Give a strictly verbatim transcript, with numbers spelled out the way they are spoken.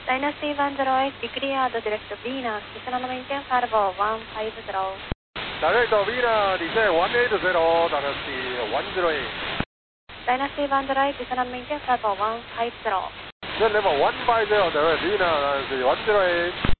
Dynasty one zero eight, declare the direct Venus, descend on maintain firewall one five zero. Direct Venus, descend one eight zero, Dynasty one zero eight. Dynasty one zero eight, descend on maintain firewall one five zero. Descend level one five zero, Direct Venus, Dynasty one zero eight.